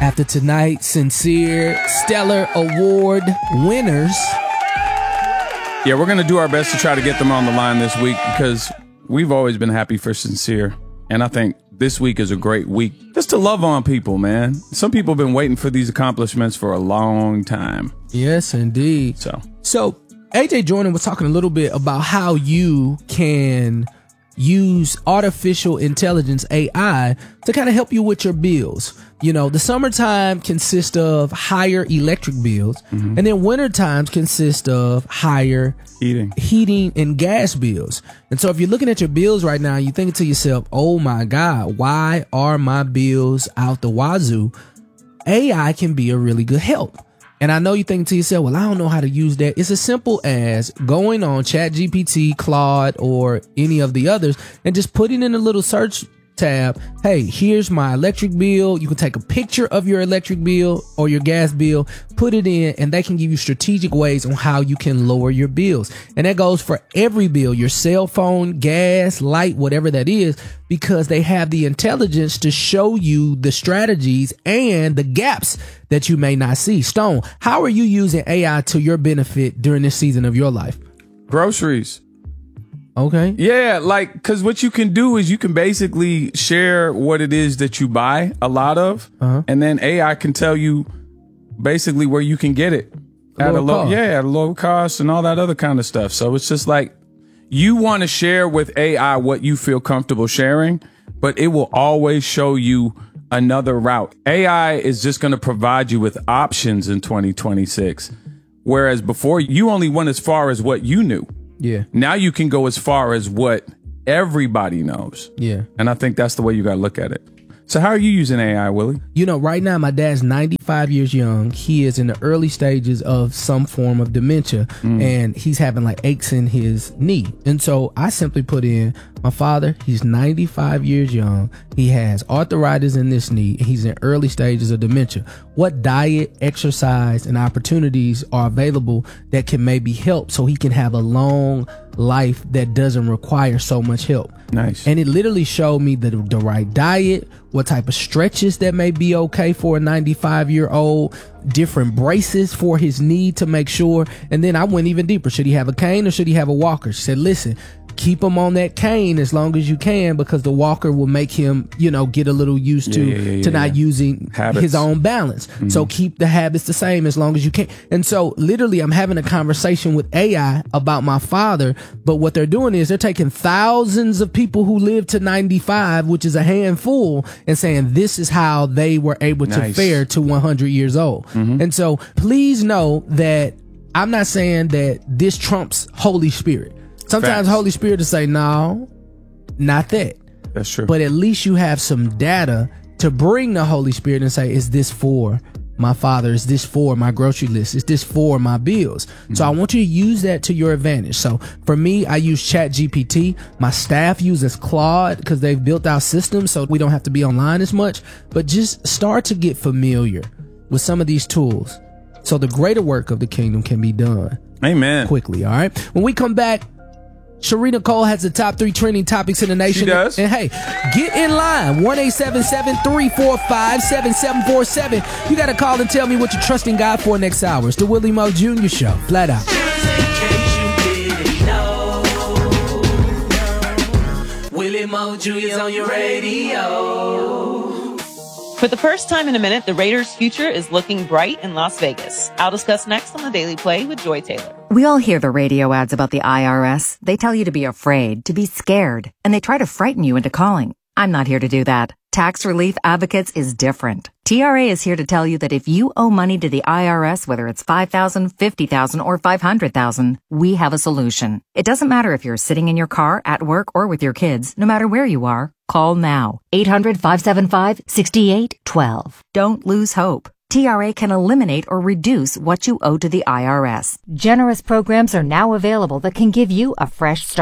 After tonight, sincere, stellar award winners. Yeah, we're going to do our best to try to get them on the line this week because we've always been happy for Sincere. And I think this week is a great week just to love on people, man. Some people have been waiting for these accomplishments for a long time. Yes, indeed. So AJ Jordan was talking a little bit about how you can use artificial intelligence, AI, to kind of help you with your bills. You know, the summertime consists of higher electric bills, and then winter times consist of higher heating and gas bills. And so if you're looking at your bills right now, you're thinking to yourself, oh my God, why are my bills out the wazoo? AI can be a really good help. And I know you're thinking to yourself, well, I don't know how to use that. It's as simple as going on ChatGPT, Claude, or any of the others and just putting in a little search tab. Hey, here's my electric bill. You can take a picture of your electric bill or your gas bill, put it in, and they can give you strategic ways on how you can lower your bills. And that goes for every bill, your cell phone, gas, light, whatever that is, because they have the intelligence to show you the strategies and the gaps that you may not see. Stone, how are you using AI to your benefit during this season of your life? Groceries. Okay. Yeah, like, because what you can do is you can basically share what it is that you buy a lot of, and then AI can tell you basically where you can get it at a low cost and all that other kind of stuff. So it's just like you want to share with AI what you feel comfortable sharing, but it will always show you another route. AI is just going to provide you with options in 2026, whereas before you only went as far as what you knew. Yeah. Now you can go as far as what everybody knows. Yeah. And I think that's the way you got to look at it. So how are you using AI, Willie? You know, right now, my dad's 95 years young. He is in the early stages of some form of dementia, and he's having like aches in his knee. And so I simply put in, my father, he's 95 years young. He has arthritis in this knee. And he's in early stages of dementia. What diet, exercise, and opportunities are available that can maybe help so he can have a long life that doesn't require so much help? Nice. And it literally showed me the right diet, what type of stretches that may be okay for a 95-year-old, different braces for his knee to make sure. And then I went even deeper. Should he have a cane or should he have a walker? She said, listen, keep him on that cane as long as you can, because the walker will make him, you know, get a little used to not using his own balance. So keep the habits the same as long as you can. And so literally I'm having a conversation with AI about my father, but what they're doing is they're taking thousands of people who live to 95, which is a handful, and saying this is how they were able to fare to 100 years old. And so please know that I'm not saying that this trumps Holy Spirit. Sometimes Holy Spirit will say, no, not that. That's true. But at least you have some data to bring the Holy Spirit and say, is this for my father? Is this for my grocery list? Is this for my bills? So I want you to use that to your advantage. So for me, I use ChatGPT. My staff uses Claude because they've built our system so we don't have to be online as much. But just start to get familiar with some of these tools so the greater work of the kingdom can be done. Amen. Quickly, all right? When we come back, Sharina Cole has the top 3 trending topics in the nation. She does. And hey, get in line. 1-877-345-7747. You got to call and tell me what you're trusting God for next hour. It's the Willie Moe Jr. Show. Flat out. Willie Moe Jr. is on your radio. For the first time in a minute, the Raiders' future is looking bright in Las Vegas. I'll discuss next on the Daily Play with Joy Taylor. We all hear the radio ads about the IRS. They tell you to be afraid, to be scared, and they try to frighten you into calling. I'm not here to do that. Tax Relief Advocates is different. TRA is here to tell you that if you owe money to the IRS, whether it's $5,000, $50,000, or $500,000, we have a solution. It doesn't matter if you're sitting in your car, at work, or with your kids. No matter where you are, call now. 800-575-6812. Don't lose hope. TRA can eliminate or reduce what you owe to the IRS. Generous programs are now available that can give you a fresh start.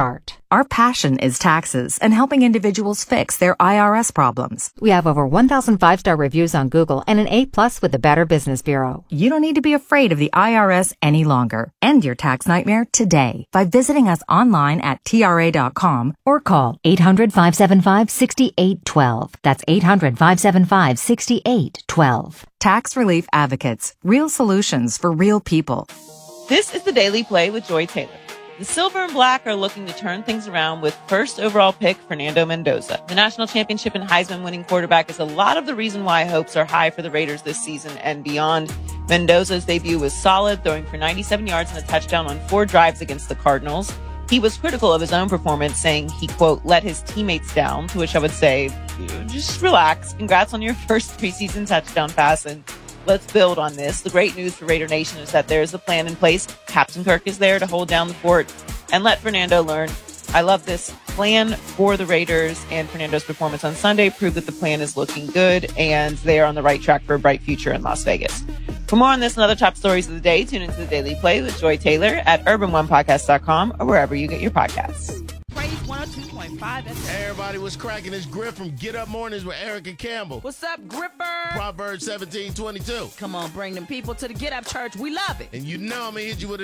Our passion is taxes and helping individuals fix their IRS problems. We have over 1,000 5-star reviews on Google and an A+ with the Better Business Bureau. You don't need to be afraid of the IRS any longer. End your tax nightmare today by visiting us online at TRA.com or call 800-575-6812. That's 800-575-6812. Tax Relief Advocates. Real solutions for real people. This is the Daily Play with Joy Taylor. The Silver and Black are looking to turn things around with first overall pick Fernando Mendoza. The national championship and Heisman winning quarterback is a lot of the reason why hopes are high for the Raiders this season and beyond. Mendoza's debut was solid, throwing for 97 yards and a touchdown on 4 drives against the Cardinals. He was critical of his own performance, saying he, quote, let his teammates down, to which I would say, just relax. Congrats on your first preseason touchdown pass, and let's build on this. The great news for Raider Nation is that there is a plan in place. Captain Kirk is there to hold down the fort and let Fernando learn. I love this plan for the Raiders, and Fernando's performance on Sunday proved that the plan is looking good and they are on the right track for a bright future in Las Vegas. For more on this and other top stories of the day, tune into the Daily Play with Joy Taylor at urban1podcast.com or wherever you get your podcasts. Praise 102.5. Hey everybody, what's cracking? It's Griff from Get Up Mornings with Erica Campbell. What's up, Gripper? Proverbs 17:22. Come on, bring them people to the Get Up Church. We love it. And you know I'm going to hit you with